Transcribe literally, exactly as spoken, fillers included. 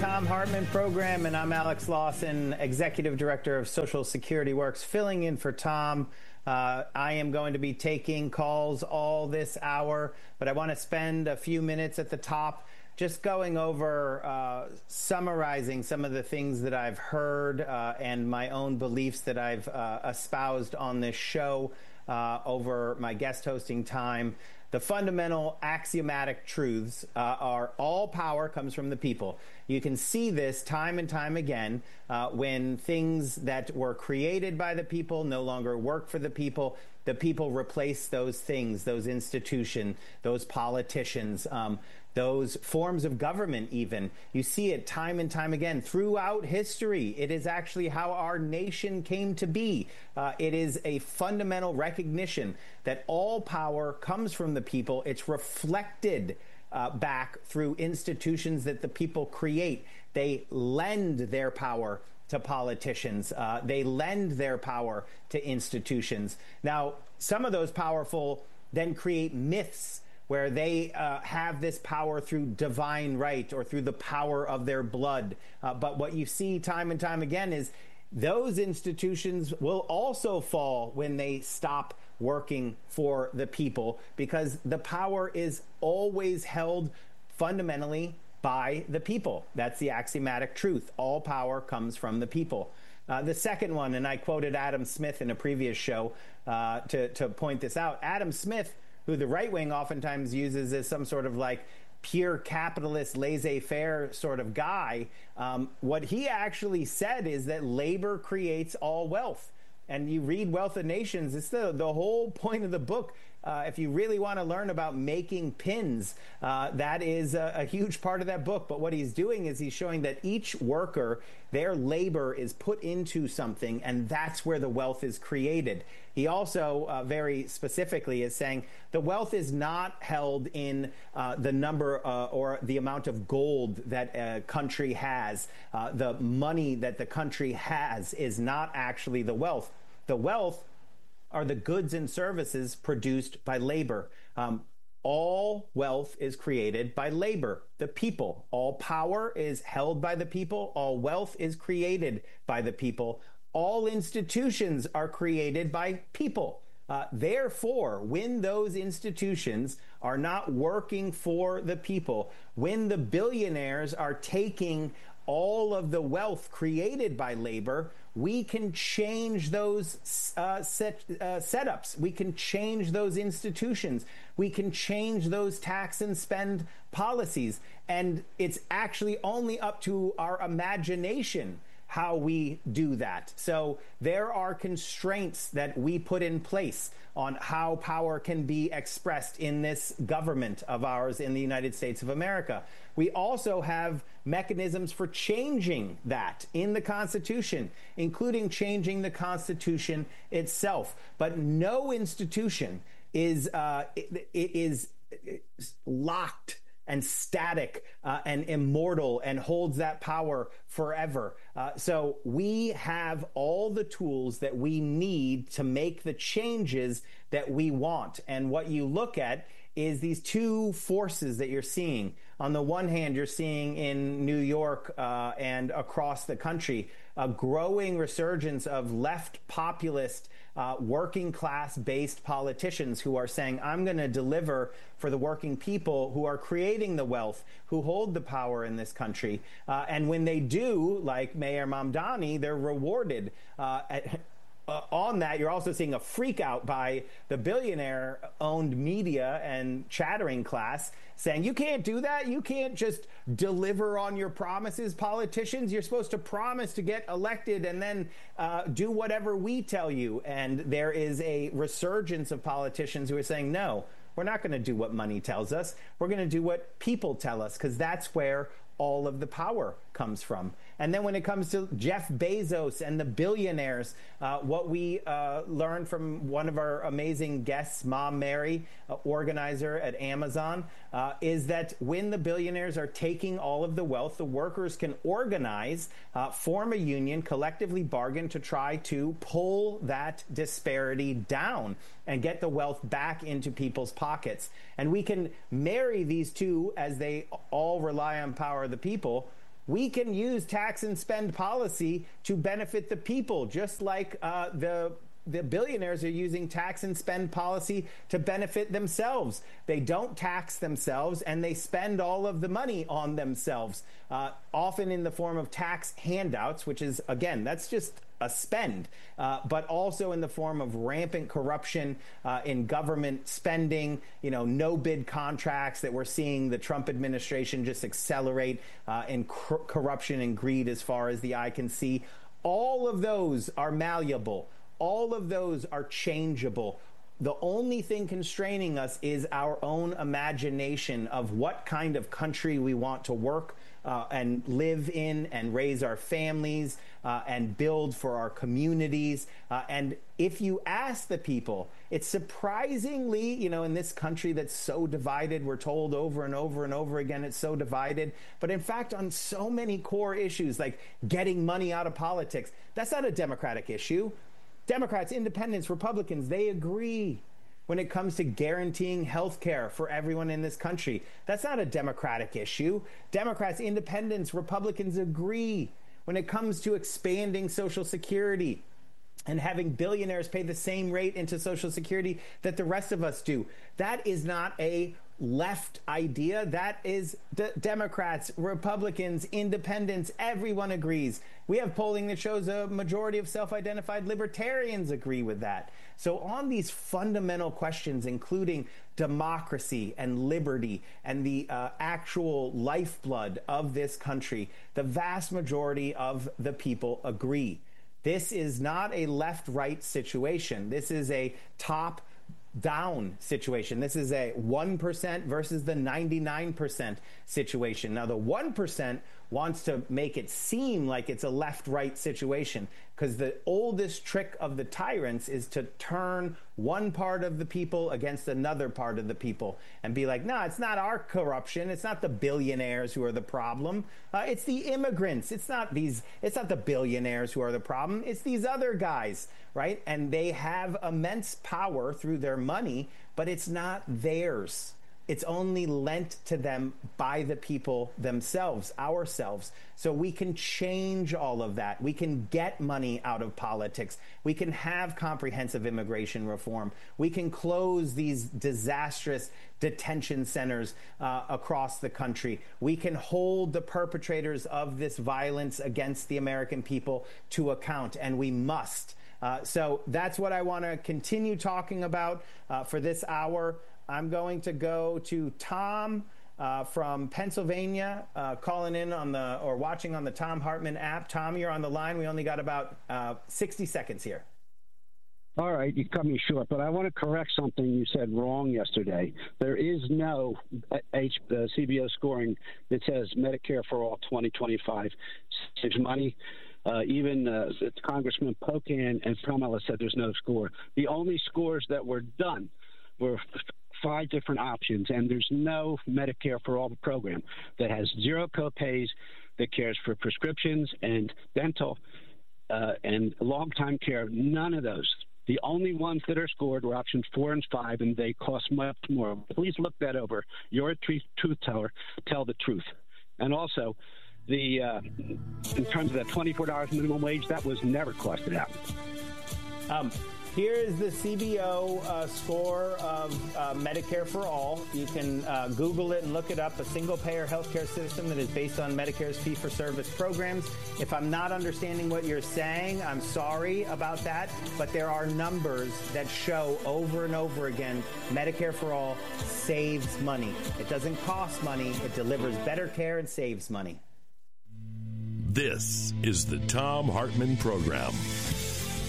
Thom Hartmann program, and I'm Alex Lawson, Executive Director of Social Security Works, filling in for Tom. Uh, I am going to be taking calls all this hour, but I want to spend a few minutes at the top just going over, uh, summarizing some of the things that I've heard uh, and my own beliefs that I've uh, espoused on this show uh, over my guest hosting time. The fundamental axiomatic truths uh, are all power comes from the people. You can see this time and time again uh, when things that were created by the people no longer work for the people. The people replace those things, those institutions, those politicians, um, those forms of government even. You see it time and time again throughout history. It is actually how our nation came to be. Uh, it is a fundamental recognition that all power comes from the people. It's reflected uh, back through institutions that the people create. They lend their power to politicians. Uh, they lend their power to institutions. Now, some of those powerful then create myths where they uh, have this power through divine right or through the power of their blood. Uh, but what you see time and time again is those institutions will also fall when they stop working for the people, because the power is always held fundamentally by the people. That's the axiomatic truth. All power comes from the people. Uh, the second one, and I quoted Adam Smith in a previous show uh, to, to point this out. Adam Smith, who the right wing oftentimes uses as some sort of like pure capitalist, laissez-faire sort of guy, um, what he actually said is that labor creates all wealth. And you read Wealth of Nations, it's the, the whole point of the book. Uh, if you really want to learn about making pins, uh, that is a, a huge part of that book. But what he's doing is he's showing that each worker, their labor is put into something, and that's where the wealth is created. He also uh, very specifically is saying the wealth is not held in uh, the number uh, or the amount of gold that a country has. Uh, the money that the country has is not actually the wealth. The wealth are the goods and services produced by labor. Um, all wealth is created by labor, the people. All power is held by the people. All wealth is created by the people. All institutions are created by people. Uh, therefore, when those institutions are not working for the people, when the billionaires are taking all of the wealth created by labor, we can change those uh, set, uh, setups. We can change those institutions. We can change those tax and spend policies. And it's actually only up to our imagination how we do that. So there are constraints that we put in place on how power can be expressed in this government of ours in the United States of America. We also have mechanisms for changing that in the Constitution, including changing the Constitution itself. But no institution is uh, it, it is locked and static uh, and immortal and holds that power forever. Uh, so we have all the tools that we need to make the changes that we want. And what you look at is these two forces that you're seeing. On the one hand, you're seeing in New York uh, and across the country a growing resurgence of left populist Uh, working class based politicians who are saying, I'm going to deliver for the working people who are creating the wealth, who hold the power in this country. Uh, and when they do, like Mayor Mamdani, they're rewarded. Uh, at, Uh, on that, you're also seeing a freak out by the billionaire-owned media and chattering class saying, you can't do that. You can't just deliver on your promises, politicians. You're supposed to promise to get elected and then uh, do whatever we tell you. And there is a resurgence of politicians who are saying, no, we're not going to do what money tells us. We're going to do what people tell us, because that's where all of the power comes from. And then when it comes to Jeff Bezos and the billionaires, uh, what we uh, learned from one of our amazing guests, Mom Mary, uh, organizer at Amazon, uh, is that when the billionaires are taking all of the wealth, the workers can organize, uh, form a union, collectively bargain to try to pull that disparity down and get the wealth back into people's pockets. And we can marry these two, as they all rely on power of the people. we can use tax and spend policy to benefit the people, just like uh, the the billionaires are using tax and spend policy to benefit themselves. They don't tax themselves, and they spend all of the money on themselves, uh, often in the form of tax handouts, which is, again, that's just a spend, uh, but also in the form of rampant corruption uh, in government spending, you know, no-bid contracts that we're seeing the Trump administration just accelerate uh, in cor- corruption and greed as far as the eye can see. All of those are malleable. All of those are changeable. The only thing constraining us is our own imagination of what kind of country we want to work uh, and live in and raise our families uh, and build for our communities. Uh, and if you ask the people, it's surprisingly, you know, in this country that's so divided, we're told over and over and over again, it's so divided. But in fact, on so many core issues like getting money out of politics, that's not a Democratic issue. Democrats, independents, Republicans, they agree when it comes to guaranteeing health care for everyone in this country. That's not a Democratic issue. Democrats, independents, Republicans agree when it comes to expanding Social Security and having billionaires pay the same rate into Social Security that the rest of us do. That is not a left idea. That is the Democrats, Republicans, independents, everyone agrees. We have polling that shows a majority of self-identified libertarians agree with that. So on these fundamental questions, including democracy and liberty and the uh, actual lifeblood of this country, the vast majority of the people agree. This is not a left-right situation. This is a top down situation. This is a one percent versus the ninety-nine percent situation. Now, the one percent wants to make it seem like it's a left-right situation because the oldest trick of the tyrants is to turn one part of the people against another part of the people and be like, no, it's not our corruption. It's not the billionaires who are the problem. Uh, it's the immigrants. It's not these, it's not the billionaires who are the problem. It's these other guys, right? And they have immense power through their money, but it's not theirs. It's only lent to them by the people themselves, ourselves. So we can change all of that. We can get money out of politics. We can have comprehensive immigration reform. We can close these disastrous detention centers uh, across the country. We can hold the perpetrators of this violence against the American people to account, and we must. Uh, so that's what I want to continue talking about uh, for this hour. I'm going to go to Tom uh, from Pennsylvania, uh, calling in on the or watching on the Thom Hartmann app. Tom, you're on the line. We only got about uh, sixty seconds here. All right, you cut me short, but I want to correct something you said wrong yesterday. There is no H, uh, C B O scoring that says Medicare for All twenty twenty-five saves money. Uh, even uh, Congressman Pocan and Pramila said there's no score. The only scores that were done were five different options, and there's no Medicare for All program that has zero copays, that cares for prescriptions and dental uh, and long-time care. None of those. The only ones that are scored were options four and five, and they cost much more. Please look that over. You're a truth teller. Tell the truth. And also, the uh, in terms of that twenty-four dollars minimum wage, that was never costed out. Um. Here is the C B O uh, score of uh, Medicare for All. You can uh, Google it and look it up, a single-payer healthcare system that is based on Medicare's fee-for-service programs. If I'm not understanding what you're saying, I'm sorry about that, but there are numbers that show over and over again Medicare for All saves money. It doesn't cost money. It delivers better care and saves money. This is the Thom Hartmann Program.